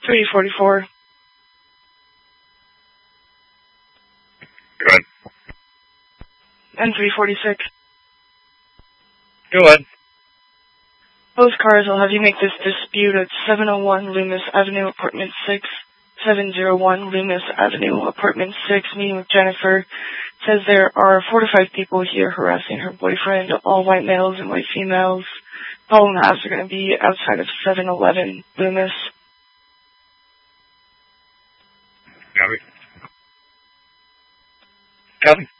344. Go ahead. And 346. Go ahead. Both cars will have you make this dispute at 701 Loomis Avenue, Apartment 6. 701 Loomis Avenue, Apartment 6, meeting with Jennifer. Says there are 4 to 5 people here harassing her boyfriend, all white males and white females. All and halves are going to be outside of 711 Loomis. Copy. Copy.